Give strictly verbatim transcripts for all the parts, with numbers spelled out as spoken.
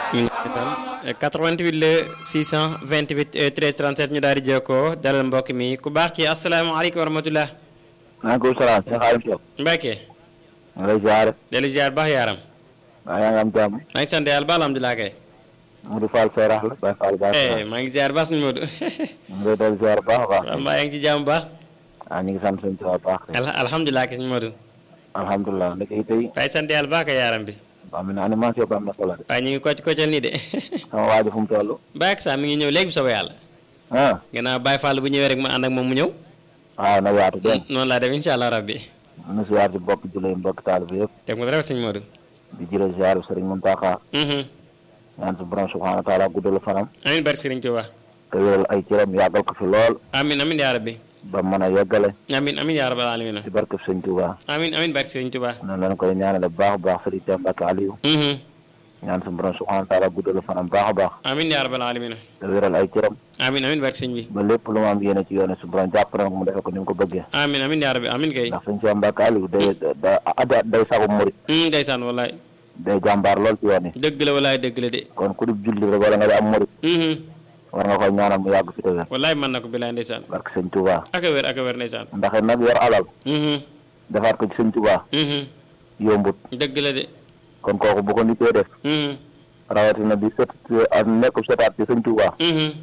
quatre-vingt-huit le six cent vingt-huit treize trente-sept ñu daal di jokkoo dalal mbokk mi ku baax ci asalaamaaleykum wa rahmatulah. maaleykum salaam. Cheikh Aliou Sow. Mbacke. maa ngi lay ziar. dellu ziar baax yaaram. maa yaa ngi am jàmm. maa ngi sant yàlla ba alhamdulilah kay. Modou Fall Seerax la Baye Fall Baye. maa ngi ziar baax suñu Modou. maa ngi lay dellu ziar bu baax a baax. waaw mbaa yaa ngi ci jàmm bu baax. ah ñu ngi sant suñu tubaab baax. alhamdulilah kay suñu Modou. alhamdulilah ndek yi tey. waaye sant yàlla baax kay yaaram bi. waaw mi ne animation bi am na solo de. waaye ñu ngi kocc koccal nii de. sama waa ji fu mu toll. Baye ak saa mi ngi ñëw léegi bu soobee yàlla. ah. gannaaw Baye Fall bu ñëwee rek ma ànd ak moom mu ñëw. waaw na yaatu dégg nga. noonu laa def incha allah rabbi. nu ziar ci bokk jullit mbokk taalibe yëpp. teg nga rafet suñu Modou. di jëlee ziar Serigne Mountakha. ñaan su borom subhanahu wa taala guddal fanam. amiin barke Serigne Touba. te wéral ay cëram yàggal ko fi lool. amiin amiin yaa rabbi. ba mën a yeggale. amiin amiin yaa rabbal aalamiin. ci barke Serigne Touba. amiin amiin barke Serigne Touba. noonu la ñu koy ñaanale bu baax a baax Serigne Cheikh Mbacke Aliou. ñaan su borom subhanahu wa taala guddal fanam baax a baax. amiin yaa rabbal aalamiin. te wéral ay cëram. amiin amiin barke Serigne bi. ba lépp lu ma am yéene ci yoone su borom jàpp na ko mu defee ko ni mu ko bëggee. amiin amiin yaa rabbi amiin kay. ndax Serigne Cheikh Mbacke Aliou day da ada day sagu murit. ndeysaan wallaay. day jàmbaar lool ci yoon yi. dëgg la wallaay dëgg la de. kon ku dul julli rek wala nga di am murit. war nga koy ñaanal mu yàgg fi te wér. wallaay mën na ko bilaay ndeysaan. barke Sëñ Touba. ak a wér ak a wér ndeysaan. ndax nag yor alal. defaat ko ci Sëñ Touba. yombut. dëgg la de. kon kooku bu ko nitee def. rawatina di set ak nekk setaat ci Sëñ Touba.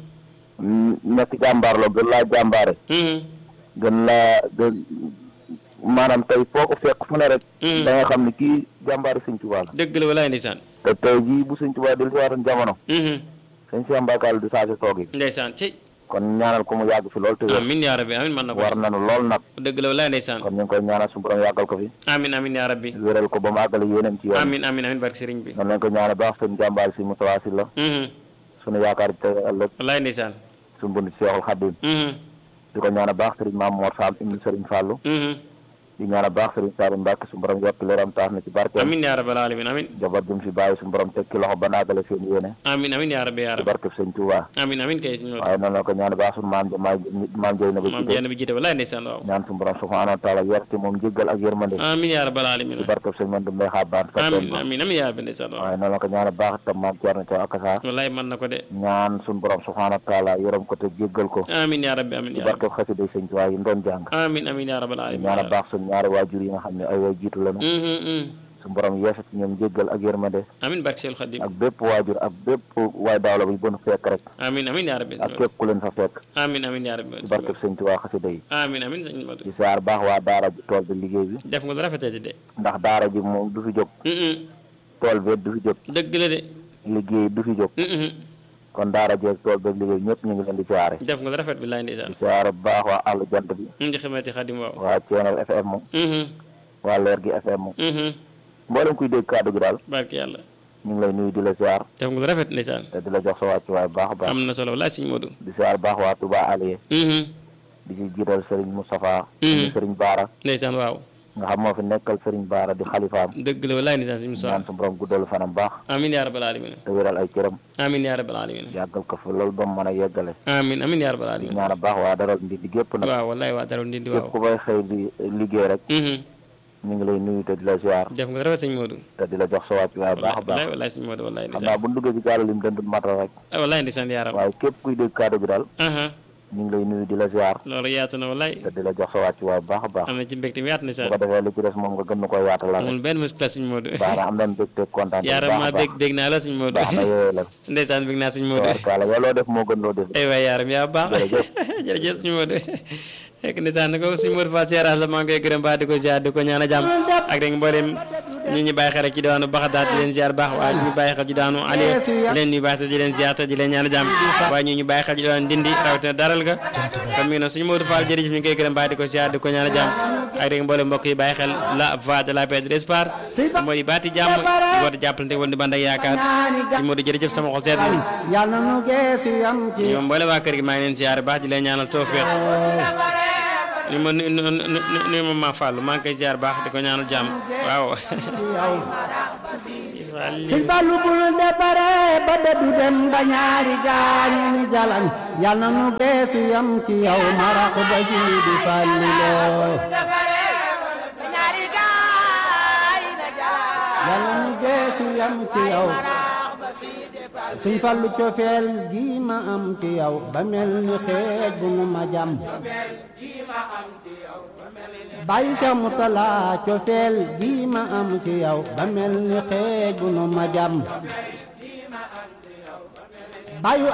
nekk jàmbaar la gën laa jàmbaare. gën laa gën maanaam tey foo ko fekk fu ne rek. da nga xam ne kii jàmbaari Sëñ Touba la. dëgg la walaay ndeysaan. te tey jii bu Sëñ Touba dellu si waatoon jamono. Sëñ Cheikh Mbacke Aliou du saa si toog yi. ndeysaan ci. kon ñaanal ko mu yàgg fi lool te wér. amiin yaa rabbi amiin mën na ko. war nañu lool nag. dëgg la walaay ndeysaan. kon ñu ngi koy ñaanal suñu borom yàggal ko fi. amiin amiin yaa rabbi. wéral ko ba mu àggale yéenam ci yoon. amiin amiin amiin barke Sëriñ bi. noonu lañ ko ñaanal baax seen jàmbaar si mu tawaasi la. suñu yaakaar bi tey ëllëg. walaay ndeysaan. suñu bunt Seexul Xadim. di ko ñaanal baax Sëriñ Maam Mor Sam ibnu Sëriñ Fallou. di ñaanal baax Sëriñ Saliou Mbacke suñu borom yokk leeram taas na ci barke. amiin yaa rabbal aalamiin amiin. jabar bi mu fi bàyyi suñu borom teg ci loxo ba naagale seen yéene. amiin amiin yaa rabbi yaa ci rabbi. barke Sëñ Touba. amiin amiin kay suñu. waaye noonu la ko ñaanal baax suñu maam maam maam Jey na ba maam jenn bi jiite walaay ndeysaan waaw. ñaan suñu borom subhanahu wa taala yerte moom jéggal ak yërmande. amiin yaa rabbal aalamiin. ci barke Sëñ man du mbay xaabaan. amiin amiin amiin yaa rabbi ndeysaan waaw. waaye noonu la ko ñaanal baax itam maam Thierno Thiaw Akassa. walaay mën na ko de. ñaan suñu borom subhanahu wa taala yërëm ko te jéggal ko. amiin yaa rabbi amiin ci yaa rabbi. barke xasida Sëñ Touba yi doon jàng. amiin amiin yaa rabbal aalamiin. ñaanal baax suñu ñaari waajur yi nga xam ne ay way jiitu lañu. suñu borom yeesat ñoom jéggal ak yërmande. amiin barke Seexul Xadim. ak bépp waajur ak bépp waay daawla bu bon fekk rek. amiin amiin yaa rabbi. ak képp ku leen fa fekk. amiin amiin yaa rabbi. ci barke Sëñ Touba xasida yi. amiin amiin sëñ Modou. di saar baax waa daara ji tool bi liggéey bi. def nga lu rafetati de. ndax daara ji moom du fi jóg. tool bi du fi jóg. dëgg la de. liggéey du fi jóg. kon daara ji ak tool bi liggéey ñëpp ñu ngi leen di siyaare. def nga lu rafet bi laay ndeysaan. di siyaare bu baax waa àll jant bi. di xamante Xadim waaw. waa Thiénal F M. waa Leer gi F M. mboolem kuy dégg kàddu gi daal. barke yàlla. ñu ngi lay nuyu di la siyaar. def nga lu rafet ndeysaan. te di la jox sa wàccuwaay bu baax a baax. am na solo walaay sëñ Modou. di siyaar baax waa Touba Alié. di ci jiital Serigne Moustapha. Serigne Baara. ndeysaan waaw. nga xam moo fi nekkal Serigne Baara di xalifaam. dëgg la walaay ndeysaan sëñ Moussa. ñaan su borom guddalu fanam baax. amiin yaa rabbal aalamiin. te wéral ay cëram. amiin yaa rabbal aalamiin. yàggal ko fa loolu ba mu mën a yeggale. amiin amiin yaa rabbal aalamiin. ñaan baax waa daral ndindi gépp nag. waaw walaay waa daral ndindi waaw. képp ku fay xëy di liggéey rek. ñu ngi lay nuyu te di la ziar. def nga rafet sëñ Modou. te di la jox sa wàccuwaay baax a baax. walaay walaay sëñ Modou walaay xam ndeysaan. naa bu ñu duggee ci gàllu lim dëndul matal rek. walaay ndeysaan yaaram. waaye képp kuy dégg kàddu gi daal. ñu ngi lay nuyu di la ziar. loolu yaatu na walaay. te di la jox sa wàccuwaay bu baax a baax. am na ci mbégte mi yaatu na sax. bu ko defee li ci des moom nga gën na koy yaatal la rek. amul benn muskila sëñ Modou. baax na am nañu mbégte kontaan. yaaram maa bég bég naa la sëñ Modou. baax na yooyu la. ndeysaan bég naa sëñ Modou. tabarkalla yow loo def moo gën loo def. ay waay yaaram yaa baax. jërëjëf jërëjëf sëñ Modou. fekk ndeysaan ko sëñ Modou Fall Seeraas la maa ngi koy gërëm baax di ko ziar di ko ñaan a jàmm ak rek mboolem ñu ñu bàyyi xel ci diwaanu Baxdaad di leen ziar baax waaye ñu bàyyi xel ci diwaanu Ali di leen nuyu baax te di leen ziar te di leen ñaan a jàmm waaye ñu ñu bàyyi xel ci diwaanu Ndindi rawatina daral ga comme mi ngi noonu suñu Modou Fall jërëjëf ñu ngi koy gërëm baax di ko ziar di ko ñaan a jàmm ak rek mboolem mbokk yi bàyyi xel la voix de la paix de l'espoir moo di baati jàmm woote jàppalante woon di band ak yaakaar suñu Modou jërëjëf sama xol seet ñoom mboolem waa kër gi maa ngi leen ziar baax di leen ñaanal tawfiq ni ma nu nu nu ma maa fàllu maa ngi koy ziar baax di ko ñaanal jàmm waaw. sëñ Fallu bul dépare ba dëddu dem ba ñaari gaañu ni jalañ yal na nu beesu yam ci yow marax ba si di Fallu loo yal na nu beesu yam ci yow Sëñ Fallu cofeel gi ma am ci yow ba mel ni xeej bu nu ma jam Baay Seex Murtala cofeel gi ma am ci yow ba mel ni xeej bu nu ma jam Baay